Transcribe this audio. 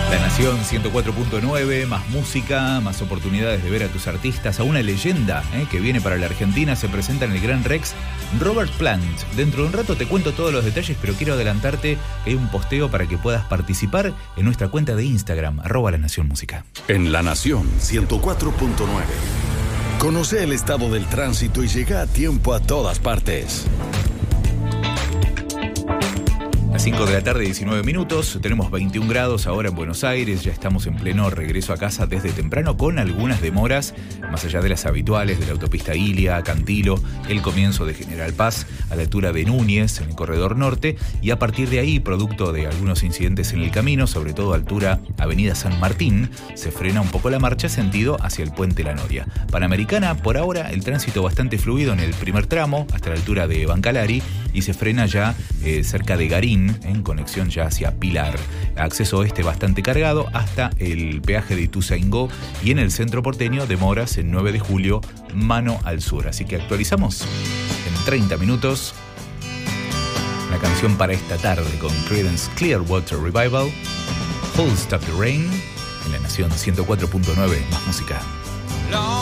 La Nación 104.9, más música, más oportunidades de ver a tus artistas, a una leyenda que viene para la Argentina, se presenta en el Gran Rex, Robert Plant. Dentro de un rato te cuento todos los detalles, pero quiero adelantarte que hay un posteo para que puedas participar en nuestra cuenta de Instagram, @La Nación Música. En La Nación 104.9. Conoce el estado del tránsito y llega a tiempo a todas partes. Las 5 de la tarde, 19 minutos, tenemos 21 grados ahora en Buenos Aires, ya estamos en pleno regreso a casa desde temprano con algunas demoras, más allá de las habituales de la autopista Ilia, Cantilo, el comienzo de General Paz a la altura de Núñez, en el corredor norte, y a partir de ahí, producto de algunos incidentes en el camino, sobre todo a altura Avenida San Martín, se frena un poco la marcha sentido hacia el Puente La Noria. Panamericana, por ahora, el tránsito bastante fluido en el primer tramo, hasta la altura de Bancalari, y se frena ya cerca de Garín, en conexión ya hacia Pilar. Acceso oeste bastante cargado hasta el peaje de Ituzaingó, y en el centro porteño demoras en 9 de julio, mano al sur. Así que actualizamos en 30 minutos la canción para esta tarde con Creedence Clearwater Revival, Who'll Stop the Rain, en La Nación 104.9, más música.